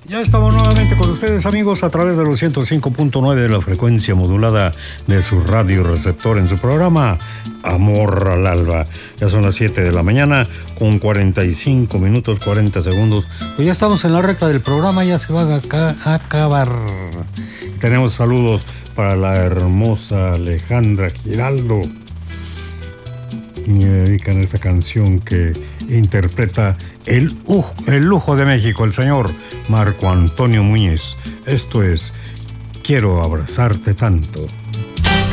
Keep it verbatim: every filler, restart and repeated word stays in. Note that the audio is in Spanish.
Ya estamos nuevamente con ustedes, amigos, a través de los ciento cinco punto nueve de la frecuencia modulada de su radio receptor en su programa Amor al Alba. Ya son las siete de la mañana con cuarenta y cinco minutos, cuarenta segundos. Pues ya estamos en la recta del programa, ya se va a ca- acabar. Tenemos saludos para la hermosa Alejandra Giraldo. Y me dedican esta canción que interpreta el, uh, el lujo de México, el señor Marco Antonio Muñiz. Esto es Quiero abrazarte tanto.